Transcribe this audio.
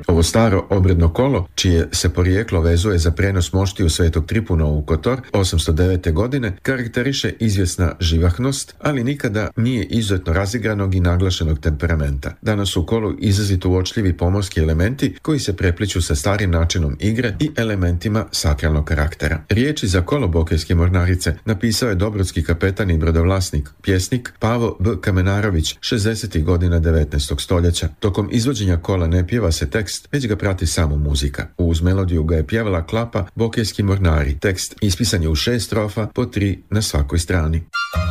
Ovo staro obredno kolo, čije se porijeklo vezuje za prenos moštiju Svetog Tripuna u Kotor 809. godine, karakteriše izvjesna živahnost, ali nikada nije izuzetno razigranog i naglašenog temperamenta. Danas su u kolu izrazito uočljivi pomorski elementi koji se prepliču sa starim načinom igre i elementima sakralnog karaktera. Riječi za kolo Bokeljske mornarice napisao je dobrodski kapetan i brodovlasnik, pjesnik Pavo B. Kamenarović 60. godina 19. stoljeća. Tokom izvođenja kola ne pjeva se tekst, već ga prati samo muzika. Uz melodiju ga je pjevala klapa Bokeljski mornari. Tekst ispisan je u 6 strofa, po 3 na svakoj strani.